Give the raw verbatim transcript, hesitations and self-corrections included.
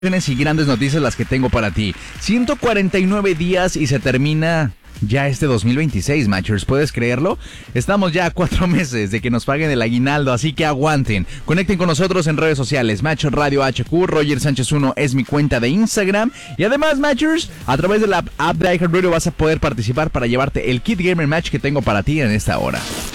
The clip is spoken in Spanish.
Y grandes noticias las que tengo para ti. ciento cuarenta y nueve días y se termina ya este dos mil veintiséis, Matchers. ¿Puedes creerlo? Estamos ya a cuatro meses de que nos paguen el aguinaldo, así que aguanten. Conecten con nosotros en redes sociales. Matchers Radio H Q, Roger Sánchez uno es mi cuenta de Instagram. Y además, Matchers, a través de la app de iHeartRadio vas a poder participar para llevarte el Kit Gamer Match que tengo para ti en esta hora.